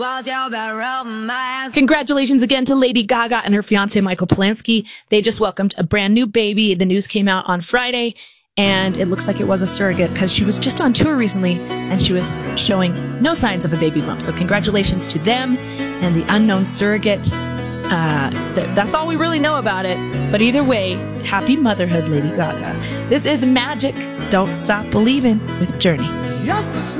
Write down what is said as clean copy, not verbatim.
Congratulations again to Lady Gaga and her fiance, Michael Polanski. They just welcomed a brand new baby. The news came out on Friday, and it looks like it was a surrogate because she was just on tour recently and she was showing no signs of a baby bump. So congratulations to them and the unknown surrogate. That's all we really know about it. But either way, happy motherhood, Lady Gaga. This is Magic. Don't Stop Believing with Journey.